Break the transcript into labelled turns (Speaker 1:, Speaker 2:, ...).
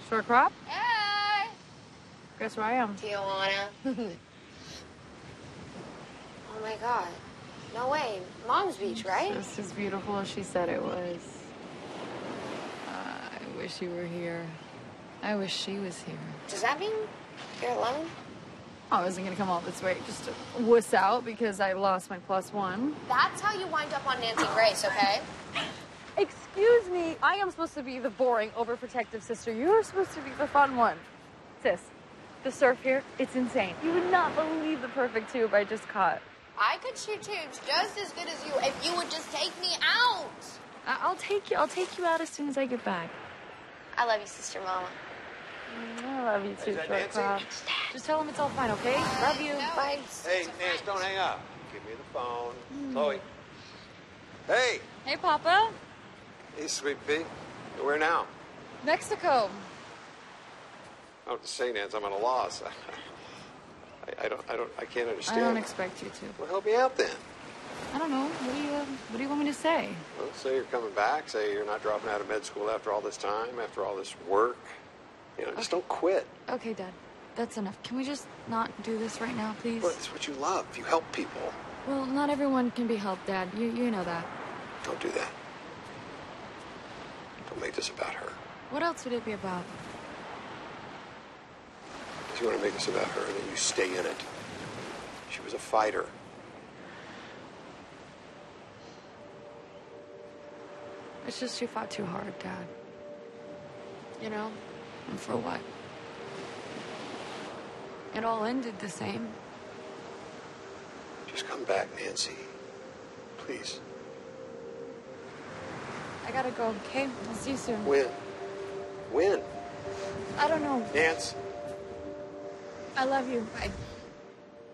Speaker 1: Short crop?
Speaker 2: Hey!
Speaker 1: Guess where I am.
Speaker 2: Tijuana. Oh my God. No way. Mom's Beach, right?
Speaker 1: Just as beautiful as she said it was. I wish you were here. I wish she was here.
Speaker 2: Does that mean you're alone?
Speaker 1: I wasn't gonna come all this way just to wuss out because I lost my +1.
Speaker 2: That's how you wind up on Nancy Grace, okay?
Speaker 1: Excuse me, I am supposed to be the boring, overprotective sister. You're supposed to be the fun one. Sis, the surf here, it's insane. You would not believe the perfect tube I just caught.
Speaker 2: I could shoot tubes just as good as you if you would just take me out.
Speaker 1: I'll take you out as soon as I get back.
Speaker 2: I love you, Sister Mama.
Speaker 1: I love you too,
Speaker 3: Is that
Speaker 1: Short
Speaker 3: Nancy?
Speaker 1: Crop. Just tell him it's all fine, okay? Love you.
Speaker 2: No,
Speaker 1: Bye.
Speaker 3: Hey, Nance, don't hang up. Give me the phone. Chloe. Hey.
Speaker 1: Hey, Papa.
Speaker 3: Hey, Sweet Pea. Where now?
Speaker 1: Mexico.
Speaker 3: I have to say, Nance, I'm at a loss. I can't understand.
Speaker 1: I don't expect you to.
Speaker 3: Well, help me out then.
Speaker 1: I don't know. What do you want me to say?
Speaker 3: Well, say you're coming back. Say you're not dropping out of med school after all this time, after all this work. You know, just don't quit.
Speaker 1: Okay, Dad. That's enough. Can we just not do this right now, please?
Speaker 3: Well, it's what you love. You help people.
Speaker 1: Well, not everyone can be helped, Dad. You know that.
Speaker 3: Don't do that. Don't make this about her.
Speaker 1: What else would it be about?
Speaker 3: If you want to make this about her, then you stay in it. She was a fighter.
Speaker 1: It's just you fought too hard, Dad. You know? And for what? It all ended the same.
Speaker 3: Just come back, Nancy. Please.
Speaker 1: I gotta go, okay? I'll see you soon.
Speaker 3: When? When?
Speaker 1: I don't know.
Speaker 3: Nance.
Speaker 1: I love you. Bye.